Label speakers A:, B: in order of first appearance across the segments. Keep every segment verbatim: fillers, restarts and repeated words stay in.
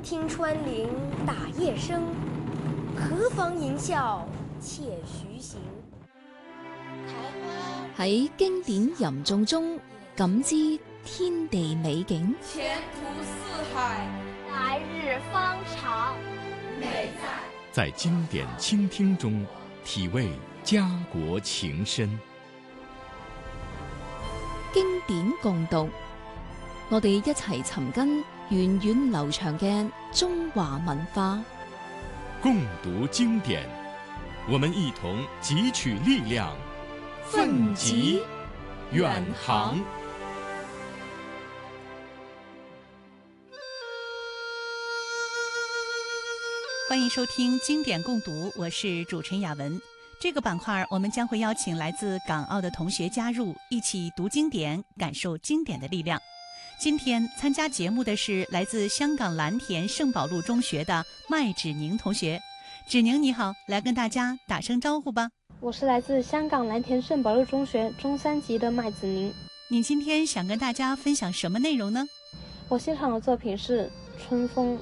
A: 听穿林打叶声，何妨吟啸且徐行。
B: 喺經典吟誦中感知天地美景，
C: 前途似海，
D: 來日方長。
C: 美在
E: 在經典傾聽中體味家國情深。
B: 經典共讀，我哋一齊尋根源遠流長嘅中華文化。
E: 共讀經典，我們一同汲取力量，奮楫遠航。
F: 歡迎收聽經典共讀，我是主持人雅文。這個板塊我們將會邀請來自港澳的同學加入，一起讀經典，感受經典的力量。今天參加節目的是來自香港藍田聖保祿中學的麥芷寧同學。芷寧你好，來跟大家打聲招呼吧。
G: 我是來自香港藍田聖保祿中學中三級的麥芷寧。
F: 你今天想跟大家分享什麼內容呢？
G: 我欣賞的作品是《春風》。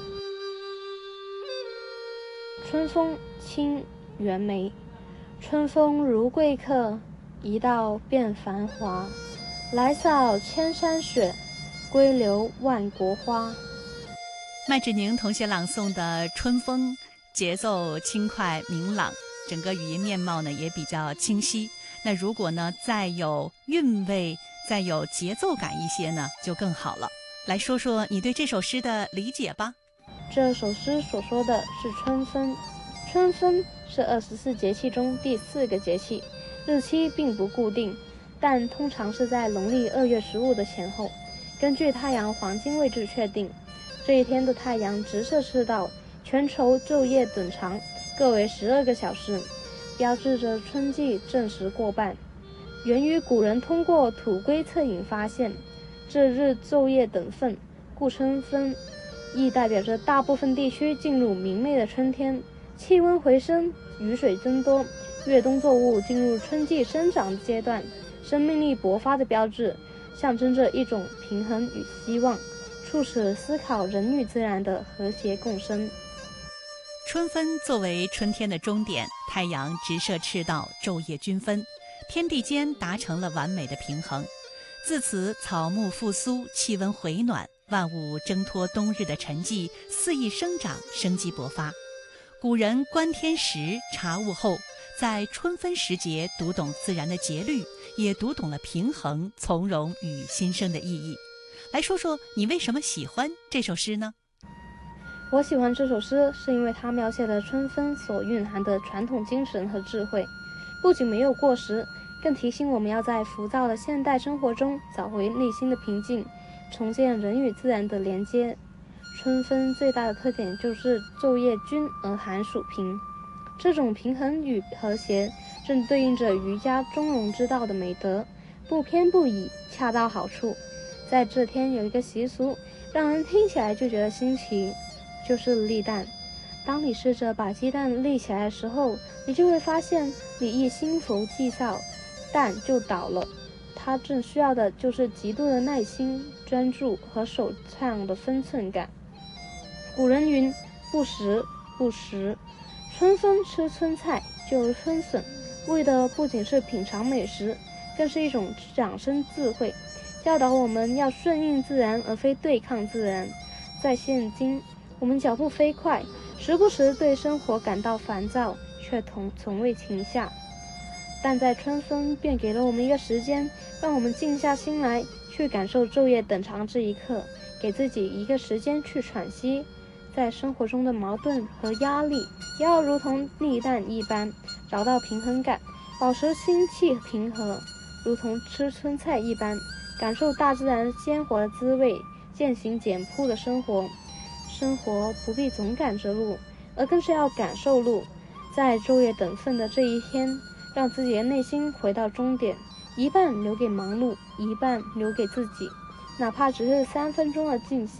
G: 春風，清，袁枚。春風如貴客，一到變繁華。來掃千山雪，歸留萬國花。
F: 麥芷寧同學朗誦的《春風》，節奏輕快明朗，整個語音面貌呢也比較清晰。那如果呢再有韻味，再有節奏感一些呢，就更好了。來說說你對這首詩的理解吧。
G: 這首詩所說的是春分。春分是二十四節氣中第四個節氣，日期並不固定，但通常是在農曆二月十五的前後，根據太陽黃金位置確定。這一天的太陽直射赤道，全球晝夜等長，各為十二個小時，標誌着春季正式過半。源於古人通過土龜測影發現，這日晝夜等分，故春分，亦代表着大部分地區進入明媚的春天。氣溫回升，雨水增多，越冬作物進入春季生長階段，生命力勃發的標誌，象徵着一種平衡與希望，促使思考人與自然的和諧共生。
F: 春分作為春天的終點，太陽直射赤道，晝夜均分，天地間達成了完美的平衡。自此，草木復甦，氣溫回暖，萬物掙脫冬日的沉寂，肆意生長，生機勃發。古人觀天時，察物候，在春分時節讀懂自然的節律，也讀懂了平衡、從容與新生的意義。來說說你為什麼喜歡這首詩呢？
G: 我喜歡這首詩是因為它描寫了春分所蘊含的傳統精神和智慧，不僅沒有過時，更提醒我們要在浮躁的現代生活中找回內心的平靜，重建人與自然的連接。春分最大的特點就是晝夜均而寒暑平，這種平衡與和諧正對應着儒家中庸之道的美德，不偏不倚，恰到好處。在這天有一個習俗，讓人聽起來就覺得新奇，就是立蛋。當你試着把雞蛋立起來的時候，你就會發現你一心浮氣躁，蛋就倒了。它正需要的就是極度的耐心、專注和手唱的分寸感。古人云：不時不食，春分吃春菜就是春筍，為的不僅是品嘗美食，更是一種長生智慧，教導我們要順應自然而非對抗自然。在現今，我們腳步飛快，時不時對生活感到煩躁，卻從從未停下。但在春分便給了我們一個時間，讓我們靜下心來，去感受晝夜等長這一刻，給自己一個時間去喘息。在生活中的矛盾和壓力，也要如同立蛋一般，找到平衡感，保持心氣平和，如同吃春菜一般，感受大自然鮮活的滋味，踐行簡樸的生活。生活不必總趕着路，而更是要感受路。在晝夜等分的這一天，讓自己的內心回到終點，一半留給忙碌，一半留給自己，哪怕只是三分鐘的靜心。